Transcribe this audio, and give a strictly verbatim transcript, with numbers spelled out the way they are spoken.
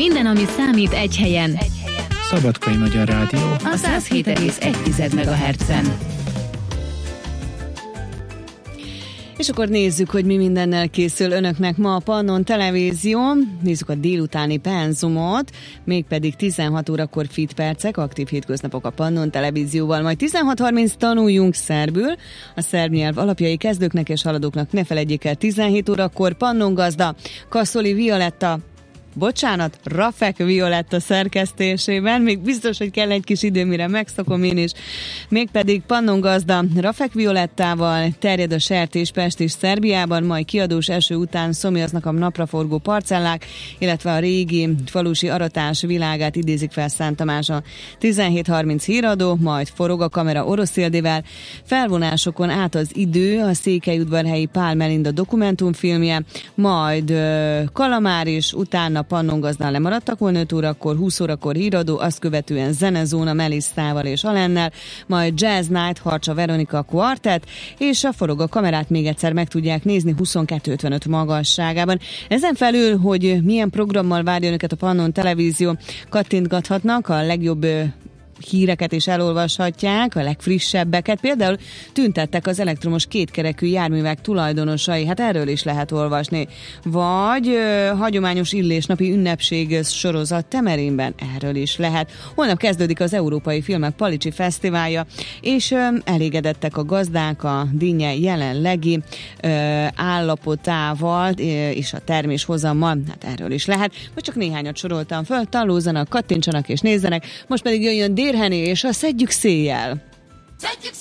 Minden, ami számít egy helyen. Szabadkai Magyar Rádió. A száz hét egész egy megahertzen. És akkor nézzük, hogy mi mindennel készül önöknek ma a Pannon Televízió. Nézzük a délutáni penzumot, mégpedig tizenhat órakor Fit Percek, aktív hétköznapok a Pannon Televízióval. Majd tizenhat harminc tanuljunk szerbül, a szerb nyelv alapjai kezdőknek és haladóknak. Ne feledjék el, tizenhét órakor Pannon Gazda, Kaszoli Violetta, bocsánat, Rafek Violetta szerkesztésében, még biztos, hogy kell egy kis idő, mire megszokom én is. Mégpedig Pannon Gazda Rafek Violettával, terjed a sertés Pest és Szerbiában, majd kiadós eső után szomjaznak a napraforgó parcellák, illetve a régi falusi aratás világát idézik fel Szent Tamás. A tizenhét harminc híradó, majd forog a kamera Orosz Ildével, felvonásokon át az idő, a Székelyudvarhelyi Pál Melinda dokumentumfilmje, majd uh, Kalamár is, utána Pannon Gazdán lemaradtak volna öt órakor, húsz órakor híradó, azt követően zenezóna Melisztával és Alennel, majd Jazz Night, Harcsa Veronika Quartet, és a forog a kamerát még egyszer meg tudják nézni huszonkettő ötvenöt magasságában. Ezen felül, hogy milyen programmal várja önöket a Pannon Televízió, kattintgathatnak a legjobb híreket is elolvashatják, a legfrissebbeket. Például tüntettek az elektromos kétkerekű járművek tulajdonosai, hát erről is lehet olvasni. Vagy ö, hagyományos illésnapi ünnepség sorozat Temerinben, erről is lehet. Holnap kezdődik az Európai Filmek Palicsi Fesztiválja, és ö, elégedettek a gazdák a dinnye jelenlegi ö, állapotával ö, és a terméshozammal, hát erről is lehet. Vagy csak néhányat soroltam föl, tanulzanak, kattintsanak és nézzenek, most pedig jöjjön Dérheni és a Szedjük széjjel. Szedjük